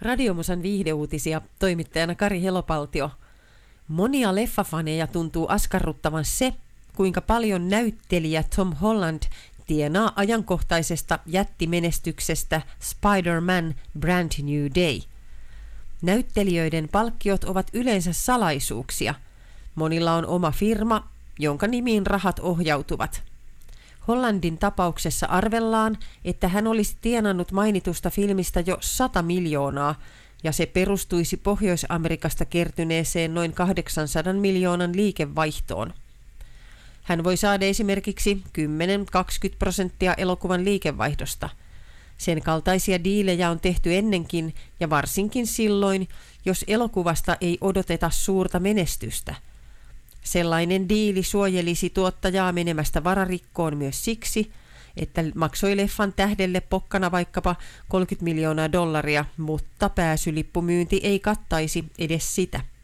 Radiomusan viihdeuutisia, toimittajana Kari Helopaltio. Monia leffafaneja tuntuu askarruttavan se, kuinka paljon näyttelijä Tom Holland tienaa ajankohtaisesta jättimenestyksestä Spider-Man Brand New Day. Näyttelijöiden palkkiot ovat yleensä salaisuuksia. Monilla on oma firma, jonka nimiin rahat ohjautuvat. Hollandin tapauksessa arvellaan, että hän olisi tienannut mainitusta filmistä jo 100 miljoonaa, ja se perustuisi Pohjois-Amerikasta kertyneeseen noin 800 miljoonan liikevaihtoon. Hän voi saada esimerkiksi 10-20% elokuvan liikevaihdosta. Sen kaltaisia diilejä on tehty ennenkin, ja varsinkin silloin, jos elokuvasta ei odoteta suurta menestystä. Sellainen diili suojelisi tuottajaa menemästä vararikkoon myös siksi, että maksoi leffan tähdelle pokkana vaikkapa $30 miljoonaa, mutta pääsylippumyynti ei kattaisi edes sitä.